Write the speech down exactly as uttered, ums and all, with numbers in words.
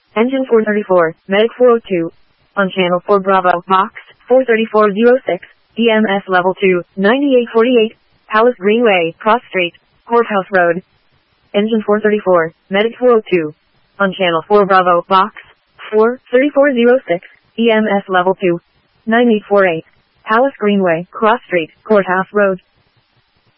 Engine four thirty-four, Medic four oh two. On Channel four Bravo, Box four thirty-four oh six, E M S Level two, ninety-eight forty-eight, Palace Greenway, Cross Street, Courthouse Road. Engine four thirty-four, Medic four oh two. On Channel four Bravo, Box four thirty-four oh six, E M S Level two, nine eight four eight, Palace Greenway, Cross Street, Courthouse Road.